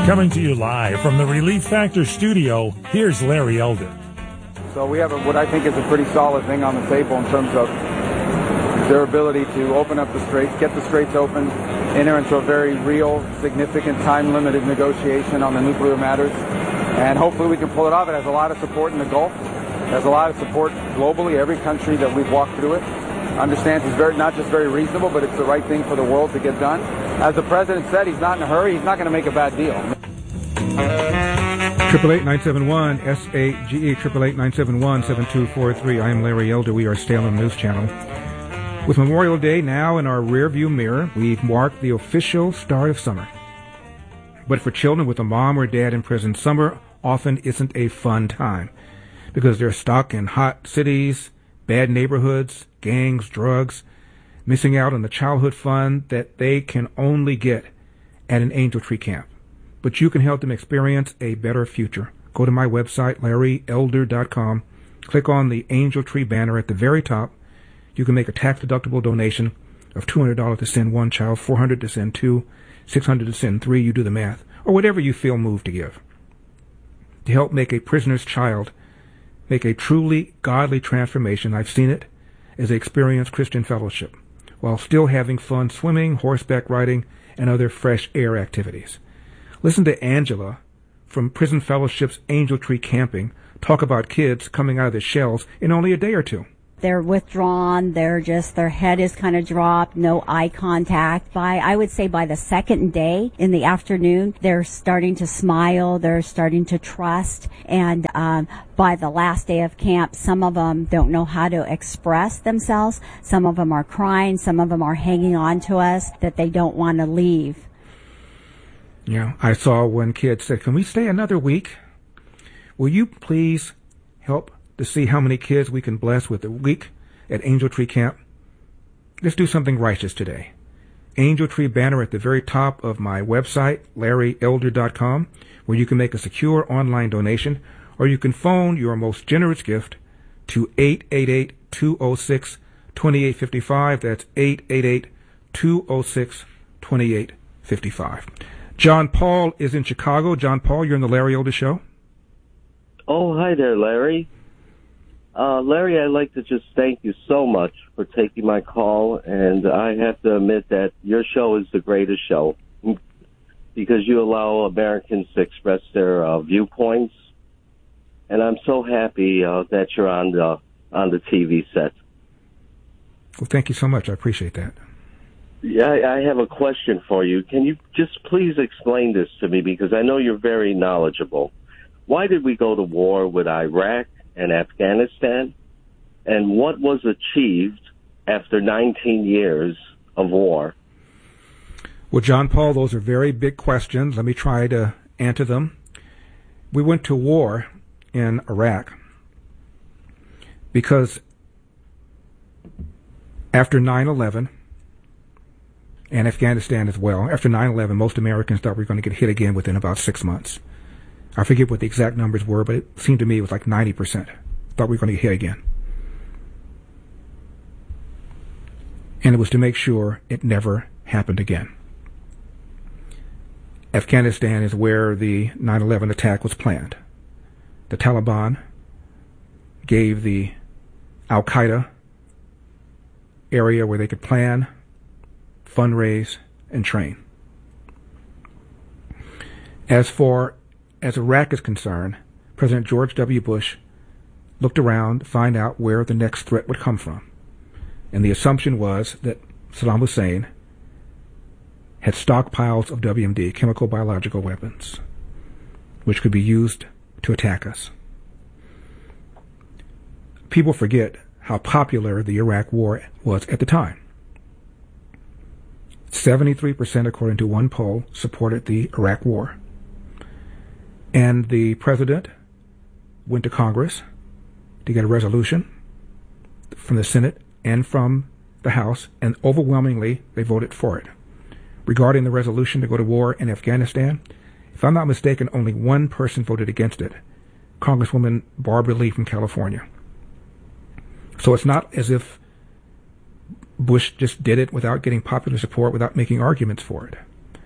Coming to you live from the Relief Factor studio, here's Larry Elder. So we have what I think is a pretty solid thing on the table in terms of their ability to open up the straits, get the straits open, enter into a very real, significant, time-limited negotiation on the nuclear matters, and hopefully we can pull it off. It has a lot of support in the Gulf. It has a lot of support globally. Every country that we've walked through it understands it's not just very reasonable, but it's the right thing for the world to get done. As the president said, he's not in a hurry. He's not going to make a bad deal. 888-971-SAGE, 888-971-7243. I am Larry Elder. We are Salem News Channel. With Memorial Day now in our rearview mirror, we've marked the official start of summer. But for children with a mom or dad in prison, summer often isn't a fun time because they're stuck in hot cities, bad neighborhoods, gangs, drugs, missing out on the childhood fun that they can only get at an Angel Tree camp. But you can help them experience a better future. Go to my website, LarryElder.com. Click on the Angel Tree banner at the very top. You can make a tax-deductible donation of $200 to send one child, $400 to send two, $600 to send three. You do the math, or whatever you feel moved to give. To help make a prisoner's child make a truly godly transformation, I've seen it as they experience Christian fellowship while still having fun swimming, horseback riding, and other fresh air activities. Listen to Angela from Prison Fellowship's Angel Tree Camping talk about kids coming out of their shells in only a day or two. They're withdrawn, their head is kind of dropped, no eye contact. I would say by the second day in the afternoon, they're starting to smile, they're starting to trust, and by the last day of camp, some of them don't know how to express themselves, some of them are crying, some of them are hanging on to us, that they don't want to leave. Yeah, I saw one kid said, "Can we stay another week? Will you please help to see how many kids we can bless with a week at Angel Tree Camp? Let's do something righteous today." Angel Tree banner at the very top of my website, LarryElder.com, where you can make a secure online donation, or you can phone your most generous gift to 888-206-2855. That's 888-206-2855. John Paul is in Chicago. John Paul, you're in the Larry Elder Show. Oh, hi there, Larry. Larry, I'd like to just thank you so much for taking my call, and I have to admit that your show is the greatest show because you allow Americans to express their viewpoints, and I'm so happy that you're on the TV set. Well, thank you so much. I appreciate that. Yeah, I have a question for you. Can you just please explain this to me, because I know you're very knowledgeable. Why did we go to war with Iraq and Afghanistan, and what was achieved after 19 years of war? Well, John Paul, those are very big questions. Let me try to answer them. We went to war in Iraq because after 9/11, and Afghanistan as well, after 9/11, most Americans thought we were going to get hit again within about 6 months. I forget what the exact numbers were, but it seemed to me it was like 90%. Thought we were going to get hit again. And it was to make sure it never happened again. Afghanistan is where the 9/11 attack was planned. The Taliban gave the Al-Qaeda area where they could plan, fundraise, and train. As far as Iraq is concerned, President George W. Bush looked around to find out where the next threat would come from. And the assumption was that Saddam Hussein had stockpiles of WMD, chemical biological weapons, which could be used to attack us. People forget how popular the Iraq War was at the time. 73%, according to one poll, supported the Iraq War. And the president went to Congress to get a resolution from the Senate and from the House, and overwhelmingly they voted for it. Regarding the resolution to go to war in Afghanistan, if I'm not mistaken, only one person voted against it, Congresswoman Barbara Lee from California. So it's not as if Bush just did it without getting popular support, without making arguments for it.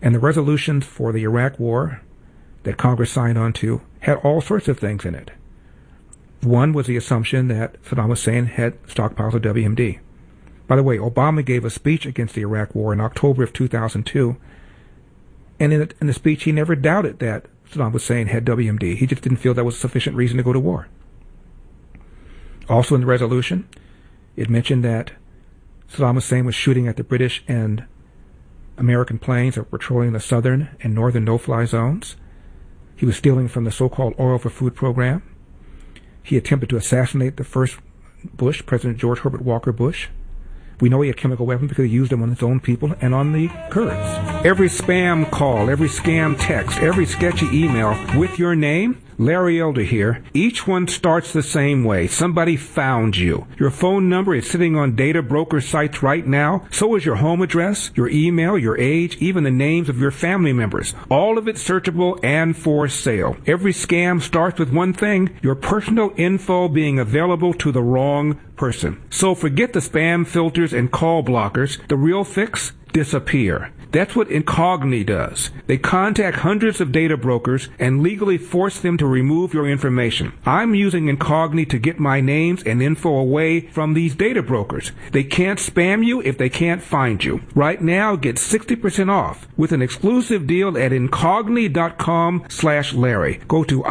And the resolutions for the Iraq War that Congress signed on to had all sorts of things in it. One was the assumption that Saddam Hussein had stockpiles of WMD. By the way, Obama gave a speech against the Iraq War in October of 2002, and in the speech he never doubted that Saddam Hussein had WMD. He just didn't feel that was sufficient reason to go to war. Also in the resolution, it mentioned that Saddam Hussein was shooting at the British and American planes that were patrolling the southern and northern no-fly zones. He was stealing from the so-called Oil for Food program. He attempted to assassinate the first Bush, President George Herbert Walker Bush. We know he had chemical weapons because he used them on his own people and on the Kurds. Every spam call, every scam text, every sketchy email with your name, Larry Elder here, each one starts the same way. Somebody found you. Your phone number is sitting on data broker sites right now. So is your home address, your email, your age, even the names of your family members. All of it searchable and for sale. Every scam starts with one thing, your personal info being available to the wrong person. So forget the spam filters and call blockers. The real fix? Disappear. That's what Incogni does. They contact hundreds of data brokers and legally force them to remove your information. I'm using Incogni to get my names and info away from these data brokers. They can't spam you if they can't find you. Right now, get 60% off with an exclusive deal at Incogni.com/Larry. Go to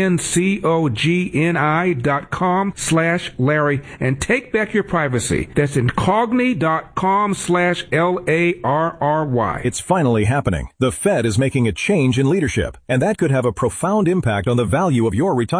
INCOGNI.com/Larry and take back your privacy. That's Incogni.com/LARRY. It's finally happening. The Fed is making a change in leadership, and that could have a profound impact on the value of your retirement.